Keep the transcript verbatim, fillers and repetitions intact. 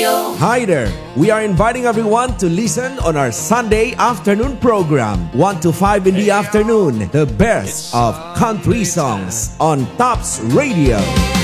Radio. Hi there. We are inviting everyone to listen on our Sunday afternoon program, one to five in the afternoon, the best of country songs on Tops Radio.